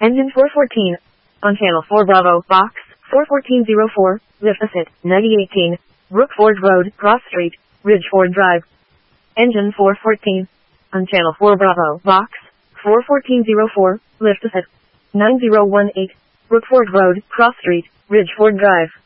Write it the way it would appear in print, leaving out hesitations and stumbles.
Engine 414. On channel 4 Bravo, box 41404, lift ascent 9018, Brookford Road, Cross Street, Ridgeford Drive. Engine 414. On channel 4 Bravo, box 41404, lift ascent 9018, Brookford Road, Cross Street, Ridgeford Drive.